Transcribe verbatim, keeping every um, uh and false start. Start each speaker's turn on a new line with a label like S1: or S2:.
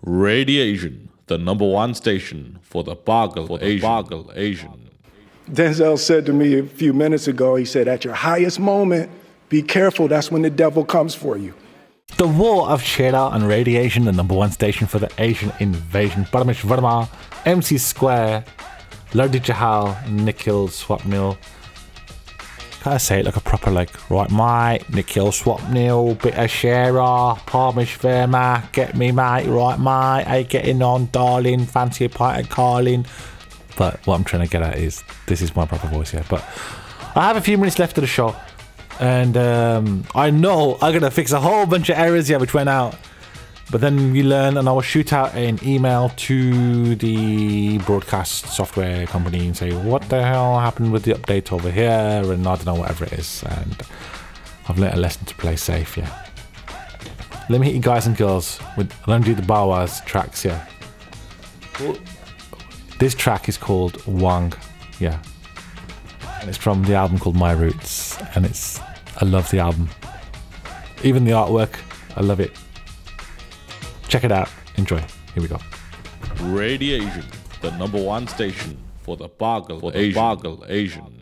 S1: Radiation, the number one station for the Boggle for the Asian. Boggle Asian.
S2: Denzel said to me a few minutes ago, he said, at your highest moment, be careful, that's when the devil comes for you.
S3: The War of Cheddar and Radiation, the number one station for the Asian invasion. Paramish Verma, M C Square, Lodi Jahal, Nikhil Swapnil. Gotta say it like a proper, like, right, mate, Nikhil Swapnil, bit of Cheddar, Paramish Verma, get me, mate, right, mate, hey, getting on, darling, fancy a pint of Carlin. But what I'm trying to get at is, this is my proper voice here. But I have a few minutes left of the show. And um, I know I'm going to fix a whole bunch of errors here which went out. But then you learn, and I will shoot out an email to the broadcast software company and say, what the hell happened with the update over here? And I don't know, whatever it is. And I've learned a lesson to play safe, yeah. Let me hit you guys and girls with, I'm going to do the Bawas tracks, yeah. This track is called Wang, yeah. And it's from the album called My Roots, and it's, I love the album. Even the artwork, I love it. Check it out, enjoy. Here we go.
S1: Radiation, the number one station for the Boggle for the Asian. Boggle Asian.